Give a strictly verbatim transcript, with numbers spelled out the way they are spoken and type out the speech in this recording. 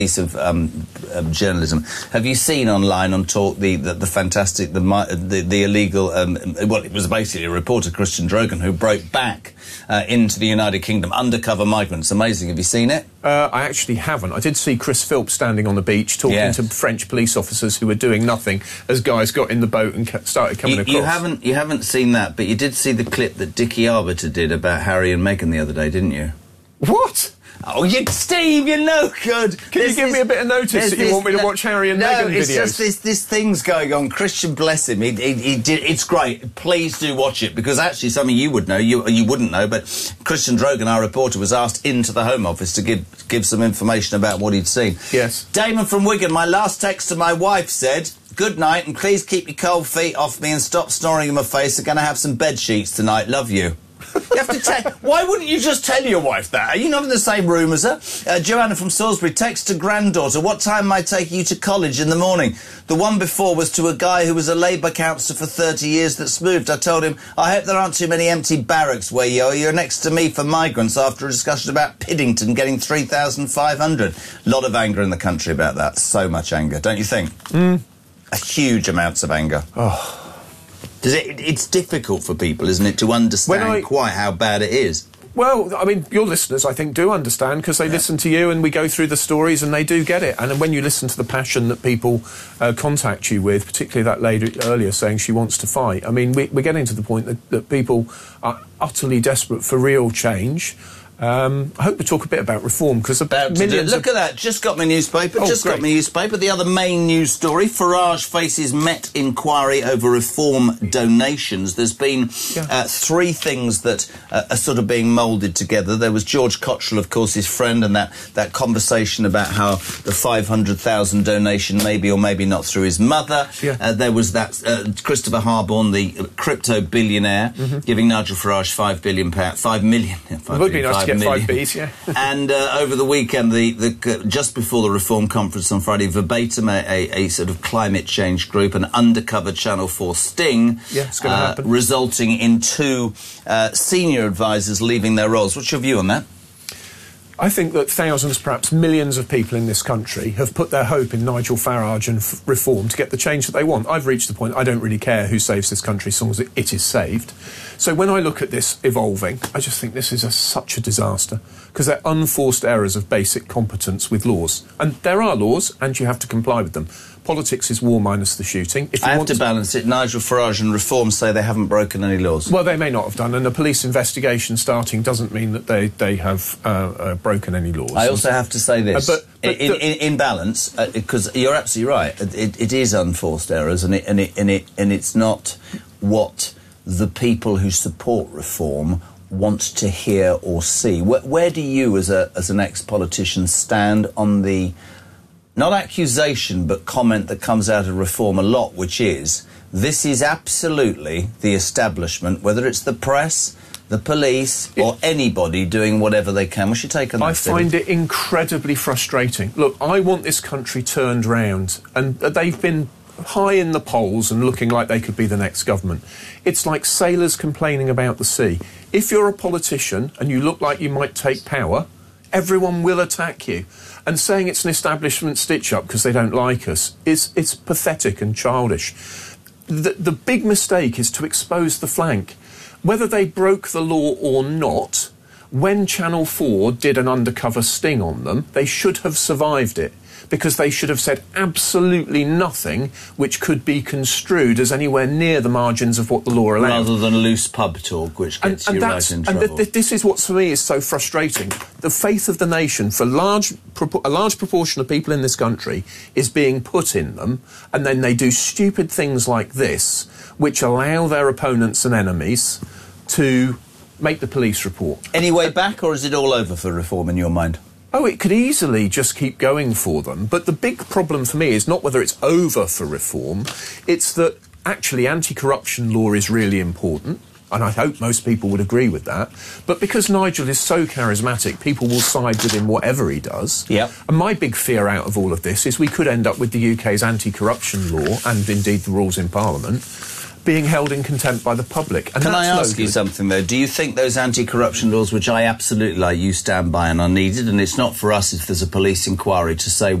piece of um, um, journalism. Have you seen online on Talk the the, the fantastic the, the the illegal um, well it was basically a reporter, Christian Drogan, who broke back uh, into the United Kingdom, undercover migrants. Amazing. Have you seen it? Uh, I actually haven't. I did see Chris Philps standing on the beach talking yeah. to French police officers who were doing nothing as guys got in the boat and started coming you, across. You haven't you haven't seen that, but you did see the clip that Dickie Arbiter did about Harry and Meghan the other day, didn't you? What? Oh, you, Steve, you're no good. Can there's you give this, me a bit of notice that you this, want me to watch Harry and no, Meghan videos? No, it's just this, this thing's going on. Christian, bless him, he, he, he did, it's great. Please do watch it, because actually something you would know, you you wouldn't know, but Christian Drogan, our reporter, was asked into the Home Office to give give some information about what he'd seen. Yes. Damon from Wigan, my last text to my wife said, "Good night, and please keep your cold feet off me and stop snoring in my face. I'm going to have some bed sheets tonight. Love you." You have to tell. Why wouldn't you just tell your wife that? Are you not in the same room as her? Uh, Joanna from Salisbury, text to granddaughter. What time am I taking you to college in the morning? The one before was to a guy who was a Labour councillor for thirty years that's moved. I told him, I hope there aren't too many empty barracks where you are. You're next to me for migrants after a discussion about Piddington getting three thousand five hundred. A lot of anger in the country about that. So much anger, don't you think? Mm. A huge amounts of anger. Oh. Does it, it's difficult for people, isn't it, to understand I, quite how bad it is? Well, I mean, your listeners, I think, do understand, because they yeah. listen to you and we go through the stories and they do get it. And when you listen to the passion that people uh, contact you with, particularly that lady earlier saying she wants to fight, I mean, we, we're getting to the point that, that people are utterly desperate for real change. Um, I hope we talk a bit about reform, because about millions. Look at that! Just got my newspaper. Oh, just great. got my newspaper. The other main news story: Farage faces Met inquiry over reform donations. There's been yeah. uh, three things that uh, are sort of being moulded together. There was George Cottrell, of course, his friend, and that that conversation about how the five hundred thousand donation, maybe or maybe not, through his mother. Yeah. Uh, there was that uh, Christopher Harborne, the crypto billionaire, mm-hmm. giving Nigel Farage five billion pounds, five million. Five it would be nice to get five B's, yeah. And uh, over the weekend, the, the uh, just before the Reform Conference on Friday, Verbatim, a, a, a sort of climate change group, an undercover Channel four sting, yeah, it's gonna uh, happen. resulting in two uh, senior advisors leaving their roles. What's your view on that? I think that thousands, perhaps millions of people in this country have put their hope in Nigel Farage and f reform to get the change that they want. I've reached the point I don't really care who saves this country as long as it, it is saved. So when I look at this evolving, I just think this is a, such a disaster, because they're unforced errors of basic competence with laws. And there are laws, and you have to comply with them. Politics is war minus the shooting. If you I have want to balance it. Nigel Farage and Reform say they haven't broken any laws. Well, they may not have done, and a police investigation starting doesn't mean that they, they have uh, uh, broken any laws. I also have to say this, uh, but, but in, in, in balance, because uh, you're absolutely right, it, it is unforced errors, and, it, and, it, and, it, and it's not what the people who support reform want to hear or see. Where, where do you, as, a, as an ex-politician, stand on the, not accusation, but comment that comes out of reform a lot, which is, this is absolutely the establishment, whether it's the press, the police, or anybody doing whatever they can? What's your take on that? I find it incredibly frustrating. Look, I want this country turned round, and they've been high in the polls and looking like they could be the next government. It's like sailors complaining about the sea. If you're a politician and you look like you might take power, everyone will attack you. And saying it's an establishment stitch-up because they don't like us is it's pathetic and childish. The, the big mistake is to expose the flank. Whether they broke the law or not, when Channel four did an undercover sting on them, they should have survived it, because they should have said absolutely nothing which could be construed as anywhere near the margins of what the law allows. Rather than loose pub talk, which gets and, and you right in trouble. And th th this is what, for me, is so frustrating. The faith of the nation for large, a large proportion of people in this country is being put in them, and then they do stupid things like this, which allow their opponents and enemies to make the police report. Any way back, or is it all over for reform in your mind? Oh, it could easily just keep going for them. But the big problem for me is not whether it's over for reform, it's that actually anti-corruption law is really important, and I hope most people would agree with that. But because Nigel is so charismatic, people will side with him whatever he does. Yep. And my big fear out of all of this is we could end up with the U K's anti-corruption law, and indeed the rules in Parliament, being held in contempt by the public. And Can I that's no ask you good. something, though? Do you think those anti-corruption laws, which I absolutely like, you stand by and are needed, and it's not for us if there's a police inquiry to say